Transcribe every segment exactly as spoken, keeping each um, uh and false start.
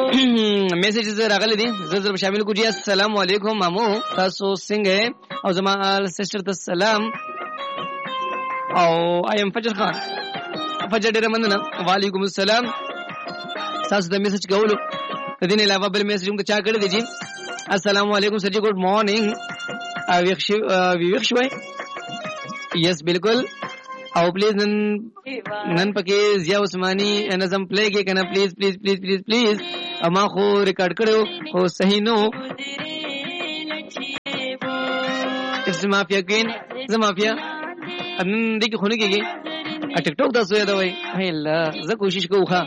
میسیجز راغلي دي زه زه شامل کو جی السلام علیکم مامو تاسو څنګه او زما سسټر ته سلام او ایم فجر خان فجر ډیر مننه وعلیکم السلام تاسو د میسیج کولو د دې نه علاوه بل میسیج موږ چا کړی دی جی السلام علیکم سر جی ګډ مارنینګ ویښ ویښ شوي یس بالکل او پلیز نن نن پکې ضیا عثماني نظم پلی کې کنه پلیز پلیز پلیز پلیز پلیز اما خو ریکارډ کړو او صحیح نو اس مافیا کین زمافیا ان دې کې خونه کېږي ټیک ټاک تاسو یاد وای هی الله زه کوشش کوم ښا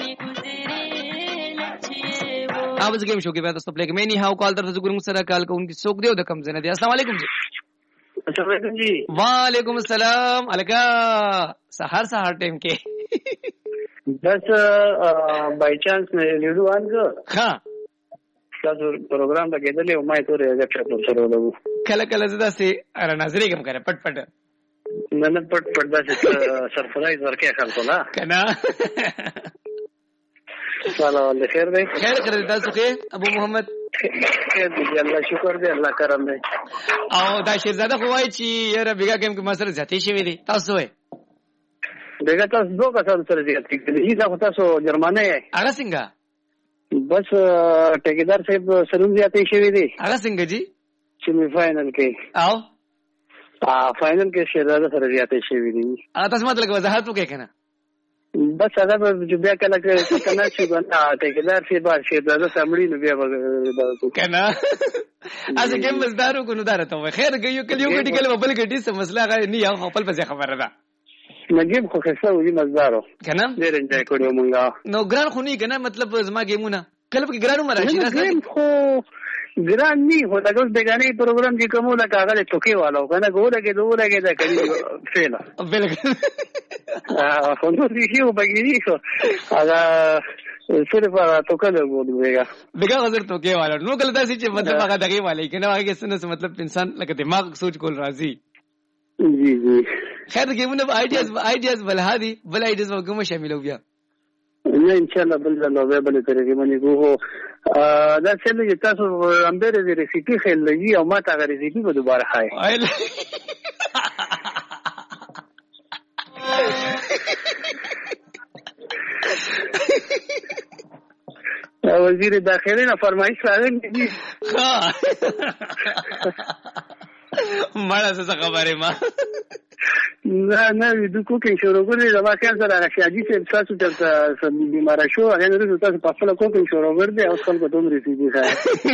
اوبز گیم شو کې به تاسو پلی کې مې نه هاو کال درته ګورم سره کال کوونکی څوک دی او د کم زنه دی السلام علیکم جی السلام علیکم جی وعلیکم السلام الګا سحر سحر ټیم کې بس باي چانس نه لیډو وانګه ها تاسو پروګرام ته کېدلې او ما ته راځه چې سره ولو کله کله زدا سي ار نظرې کوم کرے پټ پټ نه نه پټ پټ دا چې سرپرایز ورکې خلکو لا کنا سلام علیکم خیر دی خیر کړی تاسو کې ابو محمد خیر دی الله شکر دی الله کرم دی او دا شیرزاده خو وای چې یاره بیګا کوم کې مسره ځاتې شوی دی تاسو وای بیګا تاسو دوه کسان سره ځاتې کړي دا تاسو جرمانه یې هغه څنګه بس ټیکدار صاحب سره ځاتې شوی دی هغه څنګه جی سیمی فائنل کې او ا فائنل کې شیرزاده سره ځاتې شوی دی ا تاسو مطلب وضاحت وکړئ کنه بس هذا بیا کله کې کنه چې باندې ټیکدار سی بار شیرزاده سمړي نو بیا کنه از کوم مزدارو کو نو دارته وای خیر ګیو کلیو ګډی کله بل ګډی څه مسله غا نه یو خپل په خبره ده نجيب خو خسته وي مزدارو کنه ډیر انجوای کړو مونږه نو ګران خو نه کنه مطلب زما ګیمونه کله په ګرانو مراشي نه ګیم خو ګران نه هو دا اوس بیگانه پروګرام چې کومه دا کاغذ ټوکی والو کنه ګوره کې دوه لګي دا کړي فعلا بالکل اه خو نو دي یو بګینی خو هغه صرف ټوکل وګورئ بیگا بیگا غزر ټوکی والو نو کله داسې چې مطلب هغه دغه والي کنه هغه څه مطلب انسان لکه دماغ سوچ کول راځي جی جی خیر ګیمونه آیډیاز آیډیاز بل هادي بل آیډیاز وګم شاملو بیا نه ان شاء الله بل نو به بل طریقې باندې کوو دا څه چې تاسو امبره دې ریسیپي خل لګي او ما ته ریسیپي به دوباره خای وزیر داخله نه فرمایش راغلی دي ها مړه څه خبره ما نه نه د کوکینګ شروع کړی دا واکه سره راځي چې تاسو ته بیمار شو هغه نه تاسو په خپل کوکینګ شروع کړی او خپل کوم ریسیپي ښه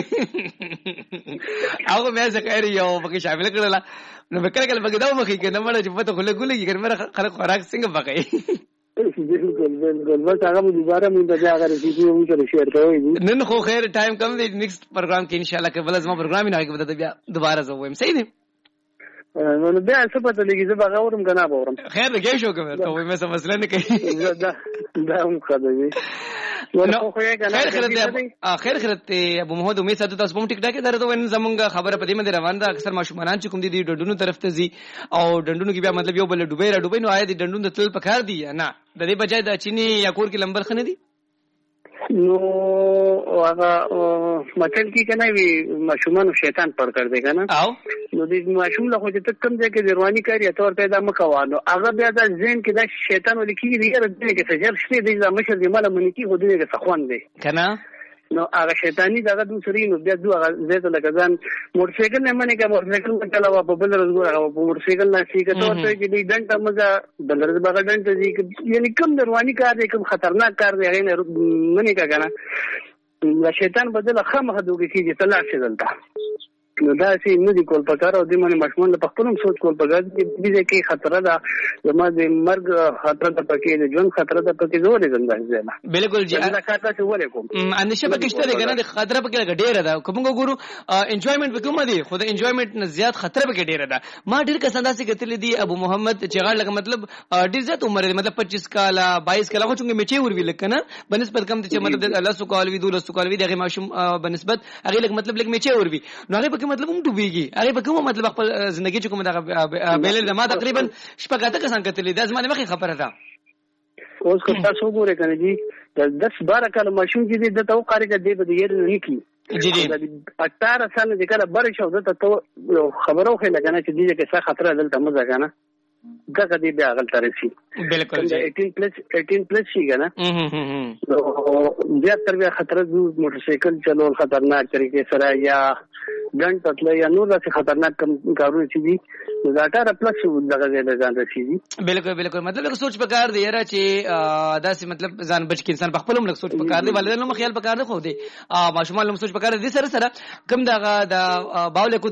هغه مې ځکه یو پکې شامل کړل نو وکړه کله بګدا مخې کې نه مړه چې په خله ګولې کې مې خلک خوراک څنګه پکې بالکل بالکل بس هغه دوباره موږ دا هغه ریسیپي موږ سره شیر کوو نن خو خیر ټایم کم دی نیکسټ پروګرام کې ان شاء الله کې بل ازما پروګرام نه کې بیا دوباره زه وایم صحیح دی نو بیا څه پته لګي زه به غوړم کنه به ورم خیر دې شو کوم ته وې مې څه مسله نه کوي دا دا هم خدای نو خو یې کنه خیر خیر ته ابو محمد امید ساته تاسو په ټیک ټاک درته ون زمونږ خبره پدې مې روان ده اکثر ماشومان چې کوم دي ډندونو طرف ته زی او ډندونو کې بیا مطلب یو بل ډوبې را ډوبې نو آیا دي ډندونو د تل پکار دي نه د دې بجای د چینی یا کور کې لمبر خنه دي نو هغه مطلب کې کنه وی ماشومان شیطان پر کړ دی کنه او نو دې ماشوم له خو چې کم ځای کې رواني کوي تور پیدا مکوانو هغه بیا د ذهن کې د شیطان ولیکي دی چې کې سجل شي د مشر دی مال منی کې هو دې کې څخوان دی کنه نو هغه شیطانی دغه دوسری نو بیا دوه زیات لکه ځان موټر سایکل نه منې کا موټر سایکل په چلاوا په بل ورځ هغه په موټر سایکل نه شي کته ورته چې دې ډنټ مزه بل ورځ باغ ډنټ دي یعنی کم دروانی کار دی کم خطرناک کار دی هغه نه منې کا کنه شیطان بدل خامخ دوی کیږي طلاق شي دلته نو دا سي نه دي کول پکاره او د منی مشمول په خپلم سوچ کول پکاره چې دې کې خطر ده زما د مرګ خطر ده پکې د ژوند خطر ده پکې زور زنده ځنه بالکل جی دا کاته څه ولیکم اندیشه پکې شته کنه د خطر پکې ډیره ده کوم ګورو انجوایمنت وکوم دي خو د انجوایمنت نه زیات خطر پکې ډیره ده ما ډیر کسان داسې کتل دي ابو محمد چې غاړه لکه مطلب ډیر زیات عمر مطلب پچیس کاله باییس کاله خو څنګه میچې ور وی لکنه بنسبت کم چې مطلب الله سو کال وی دوله سو کال وی دغه ماشوم بنسبت هغه لکه مطلب لکه میچې ور وی نو هغه پکې مطلب هم ډوبېږي هغه په کومه مطلب خپل ژوندۍ چې کومه دغه بیل د ما تقریبا شپږه کسان کتلې د ازمنه مخې خبره ده اوس کو تاسو ګورئ کنه جی د دس بارہ کاله ماشوم چې دی دته وقاري که دی به د یېرې نه کي جی جی اټاره سال چې کله بر شو دته ته خبرو خو لګنه چې دی کې څه خطر دلته مزه کنه دغه دی بیا غلطه رسی بالکل eighteen plus eighteen plus شي کنه بیا تر بیا خطر د موټر سایکل چلول خطرناک طریقې سره یا ګن تطلع یا نور داسې خطرناک کارونه چې دي دا اټاره پلس دغه ځای ځان رسیږي. بالکل بالکل مطلب لکه سوچ پکار دی یاره چې داسې مطلب ځان بچ کې انسان په خپل هم لکه سوچ پکار دی والدینو خیال پکار دی خو دی ماشومان هم سوچ پکار دي سره سره کم دغه د باول